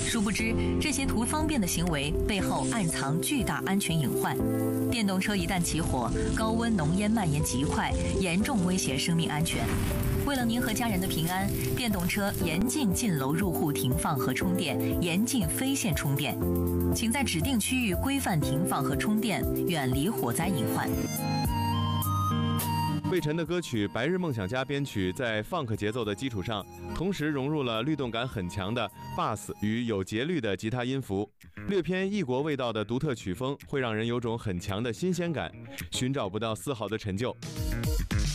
殊不知，这些图方便的行为背后暗藏巨大安全隐患。电动车一旦起火，高温浓烟蔓延极快，严重威胁生命安全。为了您和家人的平安，电动车严禁进楼入户停放和充电，严禁非线充电。请在指定区域规范停放和充电，远离火灾隐患。 魏晨的歌曲《白日梦想家》编曲在 funk 节奏的基础上，同时融入了律动感很强的 bass 与有节律的吉他音符，略偏异国味道的独特曲风会让人有种很强的新鲜感，寻找不到丝毫的陈旧。